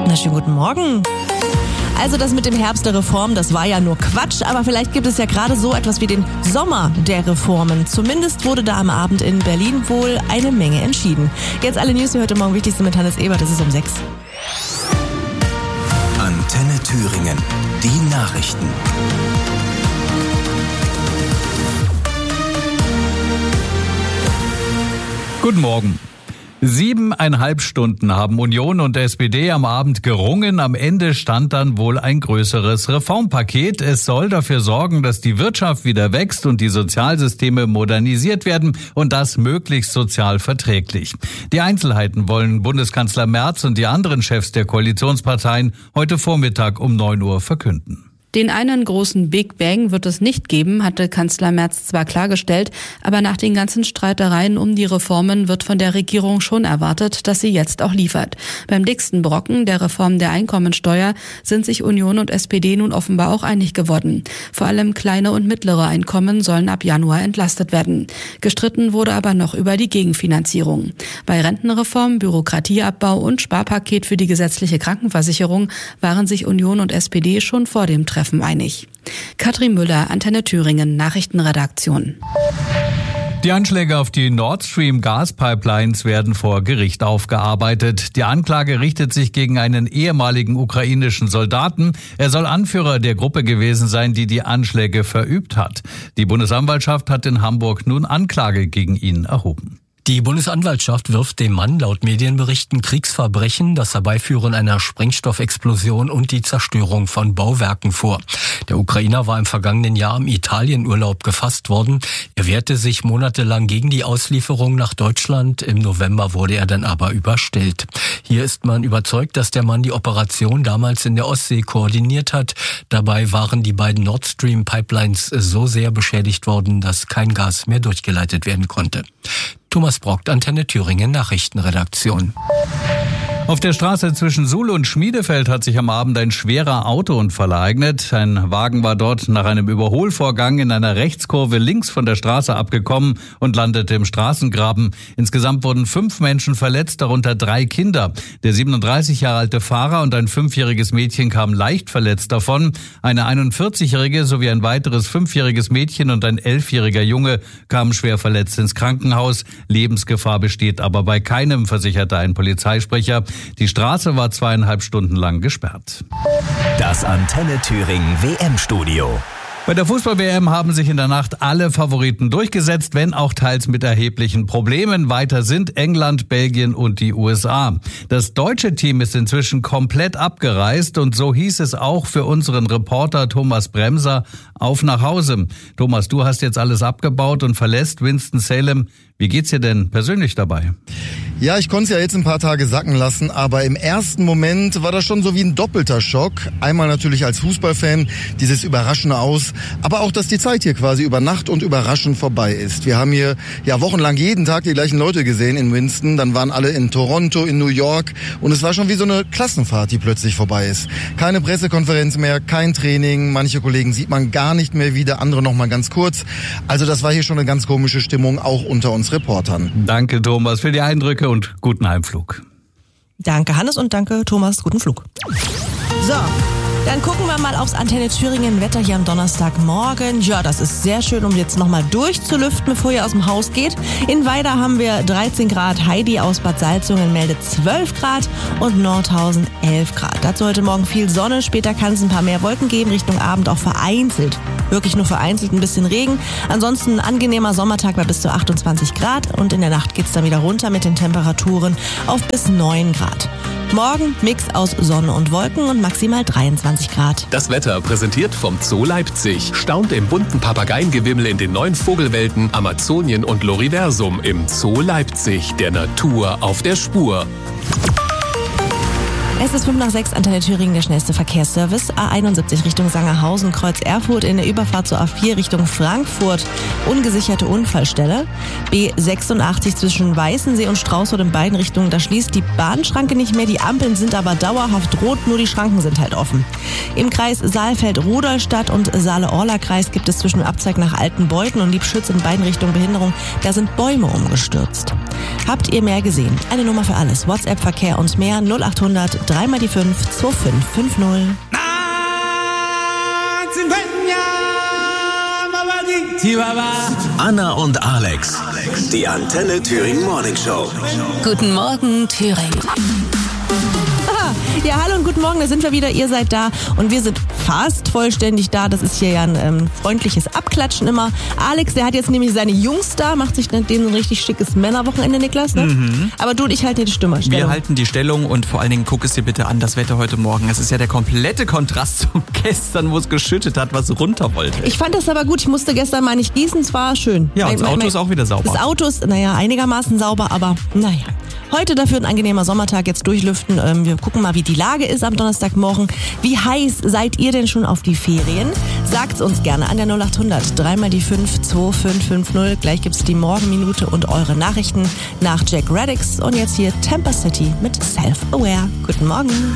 Na, schönen guten Morgen. Also das mit dem Herbst der Reform, das war ja nur Quatsch, aber vielleicht gibt es ja gerade so etwas wie den Sommer der Reformen. Zumindest wurde da am Abend in Berlin wohl eine Menge entschieden. Jetzt alle News für heute Morgen, wichtigste mit Hannes Ebert, das ist um 6. Antenne Thüringen, die Nachrichten. Guten Morgen. 7,5 Stunden haben Union und SPD am Abend gerungen. Am Ende stand dann wohl ein größeres Reformpaket. Es soll dafür sorgen, dass die Wirtschaft wieder wächst und die Sozialsysteme modernisiert werden und das möglichst sozial verträglich. Die Einzelheiten wollen Bundeskanzler Merz und die anderen Chefs der Koalitionsparteien heute Vormittag um 9 Uhr verkünden. Den einen großen Big Bang wird es nicht geben, hatte Kanzler Merz zwar klargestellt, aber nach den ganzen Streitereien um die Reformen wird von der Regierung schon erwartet, dass sie jetzt auch liefert. Beim dicksten Brocken, der Reform der Einkommensteuer, sind sich Union und SPD nun offenbar auch einig geworden. Vor allem kleine und mittlere Einkommen sollen ab Januar entlastet werden. Gestritten wurde aber noch über die Gegenfinanzierung. Bei Rentenreform, Bürokratieabbau und Sparpaket für die gesetzliche Krankenversicherung waren sich Union und SPD schon vor dem Treffen einig. Katrin Müller, Antenne Thüringen, Nachrichtenredaktion. Die Anschläge auf die Nord Stream Gaspipelines werden vor Gericht aufgearbeitet. Die Anklage richtet sich gegen einen ehemaligen ukrainischen Soldaten. Er soll Anführer der Gruppe gewesen sein, die die Anschläge verübt hat. Die Bundesanwaltschaft hat in Hamburg nun Anklage gegen ihn erhoben. Die Bundesanwaltschaft wirft dem Mann laut Medienberichten Kriegsverbrechen, das Herbeiführen einer Sprengstoffexplosion und die Zerstörung von Bauwerken vor. Der Ukrainer war im vergangenen Jahr im Italienurlaub gefasst worden. Er wehrte sich monatelang gegen die Auslieferung nach Deutschland. Im November wurde er dann aber überstellt. Hier ist man überzeugt, dass der Mann die Operation damals in der Ostsee koordiniert hat. Dabei waren die beiden Nord Stream Pipelines so sehr beschädigt worden, dass kein Gas mehr durchgeleitet werden konnte. Thomas Brockt, Antenne Thüringen, Nachrichtenredaktion. Auf der Straße zwischen Suhl und Schmiedefeld hat sich am Abend ein schwerer Autounfall ereignet. Ein Wagen war dort nach einem Überholvorgang in einer Rechtskurve links von der Straße abgekommen und landete im Straßengraben. Insgesamt wurden 5 Menschen verletzt, darunter 3 Kinder. Der 37 Jahre alte Fahrer und ein 5-jähriges Mädchen kamen leicht verletzt davon. Eine 41-jährige sowie ein weiteres 5-jähriges Mädchen und ein 11-jähriger Junge kamen schwer verletzt ins Krankenhaus. Lebensgefahr besteht aber bei keinem, versicherte ein Polizeisprecher. Die Straße war 2,5 Stunden lang gesperrt. Das Antenne Thüringen WM-Studio. Bei der Fußball-WM haben sich in der Nacht alle Favoriten durchgesetzt, wenn auch teils mit erheblichen Problemen. Weiter sind England, Belgien und die USA. Das deutsche Team ist inzwischen komplett abgereist und so hieß es auch für unseren Reporter Thomas Bremser auf nach Hause. Thomas, du hast jetzt alles abgebaut und verlässt Winston-Salem. Wie geht's dir denn persönlich dabei? Ja, ich konnte es ja jetzt ein paar Tage sacken lassen, aber im ersten Moment war das schon so wie ein doppelter Schock. Einmal natürlich als Fußballfan, dieses überraschende Aus, aber auch, dass die Zeit hier quasi über Nacht und überraschend vorbei ist. Wir haben hier ja wochenlang jeden Tag die gleichen Leute gesehen in Winston, dann waren alle in Toronto, in New York und es war schon wie so eine Klassenfahrt, die plötzlich vorbei ist. Keine Pressekonferenz mehr, kein Training, manche Kollegen sieht man gar nicht mehr wieder, andere noch mal ganz kurz. Also das war hier schon eine ganz komische Stimmung, auch unter uns Reportern. Danke, Thomas, für die Eindrücke und guten Heimflug. Danke, Hannes, und danke, Thomas. Guten Flug. So, dann gucken wir mal aufs Antenne Thüringen Wetter hier am Donnerstagmorgen. Ja, das ist sehr schön, um jetzt nochmal durchzulüften, bevor ihr aus dem Haus geht. In Weida haben wir 13 Grad, Heidi aus Bad Salzungen meldet 12 Grad und Nordhausen 11 Grad. Dazu heute Morgen viel Sonne, später kann es ein paar mehr Wolken geben, Richtung Abend auch vereinzelt. Wirklich nur vereinzelt ein bisschen Regen. Ansonsten ein angenehmer Sommertag bei bis zu 28 Grad und in der Nacht geht's dann wieder runter mit den Temperaturen auf bis 9 Grad. Morgen Mix aus Sonne und Wolken und maximal 23 Grad. Das Wetter präsentiert vom Zoo Leipzig. Staunt im bunten Papageiengewimmel in den 9 Vogelwelten Amazonien und Loriversum im Zoo Leipzig. Der Natur auf der Spur. Es ist 5:05, Antenne Thüringen, der schnellste Verkehrsservice. A71 Richtung Sangerhausen, Kreuz Erfurt, in der Überfahrt zur A4 Richtung Frankfurt. Ungesicherte Unfallstelle. B86 zwischen Weißensee und Straußholt in beiden Richtungen. Da schließt die Bahnschranke nicht mehr. Die Ampeln sind aber dauerhaft rot, nur die Schranken sind halt offen. Im Kreis Saalfeld-Rudolstadt und Saale-Orla-Kreis gibt es zwischen Abzweig nach Altenbeuthen und Liebschütz in beiden Richtungen Behinderung. Da sind Bäume umgestürzt. Habt ihr mehr gesehen? Eine Nummer für alles. WhatsApp-Verkehr und mehr 0800 3 mal die 5 2550. Anna und Alex, die Antenne Thüringen Morning Show. Guten Morgen, Thüringen. Ja, hallo und guten Morgen, da sind wir wieder, ihr seid da und wir sind fast vollständig da. Das ist hier ja ein freundliches Abklatschen immer. Alex, der hat jetzt nämlich seine Jungs da, macht sich dann denen so ein richtig schickes Männerwochenende, Niklas. Ne? Mhm. Aber du und ich halten die Stellung. Wir halten die Stellung und vor allen Dingen guck es dir bitte an, das Wetter heute Morgen. Es ist ja der komplette Kontrast zu gestern, wo es geschüttet hat, was runter wollte. Ich fand das aber gut, ich musste gestern mal nicht gießen, es war schön. Ja, und das Auto ist auch wieder sauber. Das Auto ist, einigermaßen sauber, aber naja. Heute dafür ein angenehmer Sommertag, jetzt durchlüften. Wir gucken mal, wie die Lage ist am Donnerstagmorgen. Wie heiß seid ihr denn schon auf die Ferien? Sagt's uns gerne an der 0800 3 mal die 5 2550. Gleich gibt's die Morgenminute und eure Nachrichten nach Jack Radix. Und jetzt hier Temper City mit Self-Aware. Guten Morgen.